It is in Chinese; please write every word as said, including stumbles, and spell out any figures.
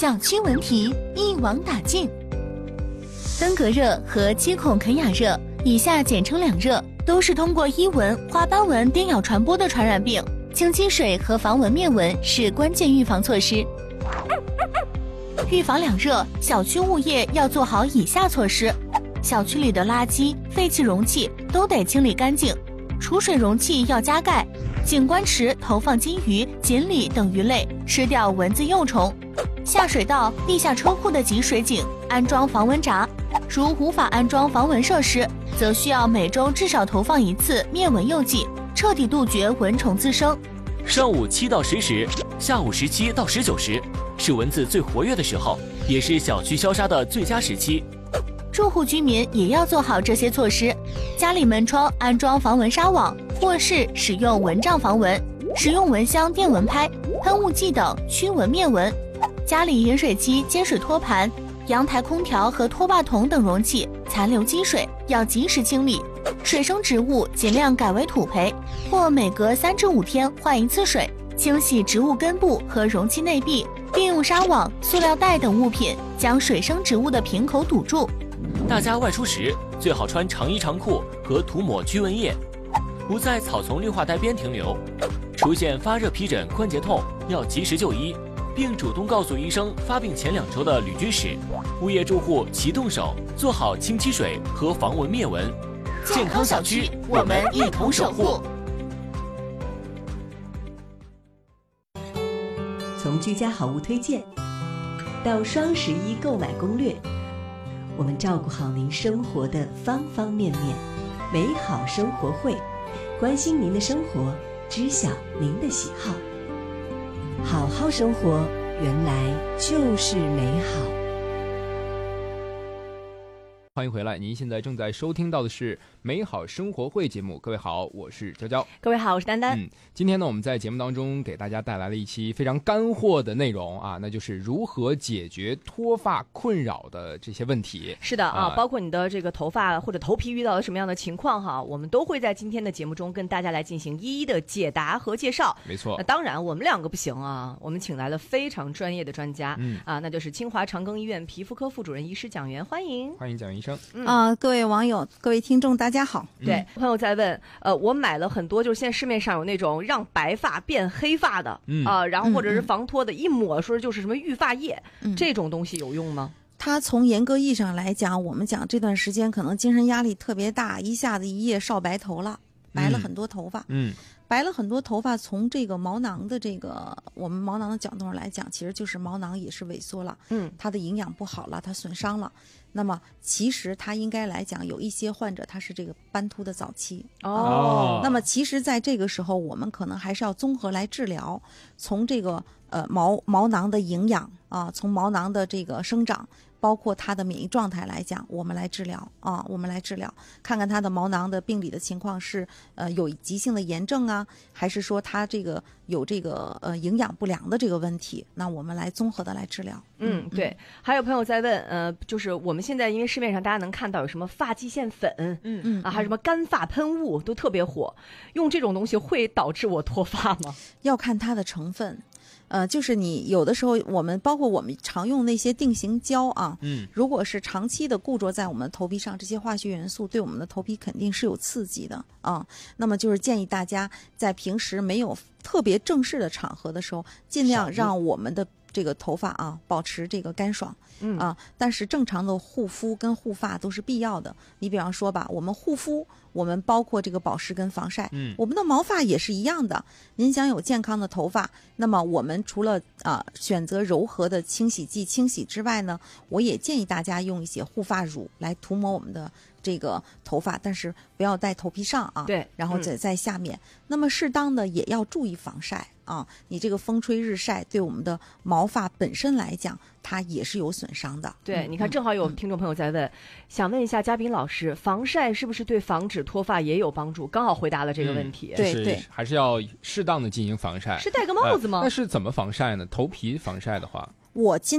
小区问题一网打尽。登革热和基孔肯雅热，以下简称两热，都是通过伊蚊、花斑蚊叮咬传播的传染病。清积水和防蚊灭蚊是关键预防措施。预防两热，小区物业要做好以下措施：小区里的垃圾、废弃容器都得清理干净，储水容器要加盖，景观池投放金鱼、锦鲤等鱼类，吃掉蚊子幼虫。下水道、地下车库的集水井安装防蚊闸，如无法安装防蚊设施，则需要每周至少投放一次灭蚊诱剂，彻底杜绝蚊虫滋生。 上午七到十时，下午十七到十九时，是蚊子最活跃的时候，也是小区消杀的最佳时期。 住户居民也要做好这些措施，家里门窗安装防蚊纱网，卧室使用蚊帐防蚊，使用蚊香、电蚊拍、喷雾剂等驱蚊灭蚊。家里饮水机、接水托盘、阳台空调和拖把桶等容器残留积水要及时清理，水生植物尽量改为土培，或每隔三至五天换一次水，清洗植物根部和容器内壁，并用纱网、塑料袋等物品将水生植物的瓶口堵住。 大家外出时最好穿长衣长裤和涂抹驱蚊液，不在草丛绿化带边停留。出现发热、皮疹、关节痛要及时就医，并主动告诉医生发病前两周的旅居史。物业住户齐动手，做好清积水和防蚊灭蚊。健康小区，我们一同守护。 从居家好物推荐到双十一购买攻略，我们照顾好您生活的方方面面。美好生活会，关心您的生活，知晓您的喜好。好好生活，原来就是美好。 欢迎回来，您现在正在收听到的是美好生活会节目。各位好，我是娇娇。 各位好，我是丹丹。 嗯，今天呢，我们在节目当中给大家带来了一期非常干货的内容啊，那就是如何解决脱发困扰的这些问题。 是的啊，啊包括你的这个头发或者头皮遇到了什么样的情况哈，我们都会在今天的节目中跟大家来进行一一的解答和介绍。 没错。那当然，我们两个不行啊，我们请来了非常专业的专家，嗯啊，那就是清华长庚医院皮肤科副主任医师蒋元，欢迎， 欢迎蒋元医生。 嗯、啊，各位网友、各位听众，大家好。 对，嗯、朋友在问，呃，我买了很多，就是现在市面上有那种让白发变黑发的，嗯啊、呃，然后或者是防脱的，嗯、一抹说就是什么育发液，嗯、这种东西有用吗？ 它从严格意义上来讲，我们讲这段时间可能精神压力特别大，一下子一夜少白头了，白了很多头发，嗯。嗯白了很多头发，从这个毛囊的这个我们毛囊的角度上来讲，其实就是毛囊也是萎缩了，嗯，它的营养不好了，它损伤了。那么其实它应该来讲，有一些患者他是这个斑秃的早期哦、嗯。那么其实在这个时候，我们可能还是要综合来治疗，从这个呃毛毛囊的营养啊，从毛囊的这个生长。包括它的免疫状态来讲，我们来治疗啊，我们来治疗，看看它的毛囊的病理的情况是呃有急性的炎症啊，还是说它这个有这个呃营养不良的这个问题，那我们来综合的来治疗。 嗯，对。还有朋友在问，呃，就是我们现在因为市面上大家能看到有什么发际线粉，嗯嗯啊，还有什么干发喷雾都特别火，用这种东西会导致我脱发吗？ 要看它的成分。呃，就是你有的时候，我们包括我们常用那些定型胶啊，嗯，如果是长期的固着在我们的头皮上，这些化学元素对我们的头皮肯定是有刺激的啊。那么就是建议大家在平时没有特别正式的场合的时候，尽量让我们的这个头发啊保持这个干爽。嗯啊，但是正常的护肤跟护发都是必要的。你比方说吧，我们护肤，我们包括这个保湿跟防晒，嗯，我们的毛发也是一样的。您想有健康的头发，那么我们除了啊、呃、选择柔和的清洗剂清洗之外呢，我也建议大家用一些护发乳来涂抹我们的这个头发，但是不要在头皮上啊， 对， 然后在在下面。嗯、那么适当的也要注意防晒啊，你这个风吹日晒对我们的毛发本身来讲，它也是有损伤的。 对，你看，正好有听众朋友在问，嗯、想问一下嘉宾老师，防晒是不是对防止脱发也有帮助？刚好回答了这个问题。 嗯、对对，还是要适当的进行防晒。 是戴个帽子吗？ 呃、那是怎么防晒呢？头皮防晒的话， 我今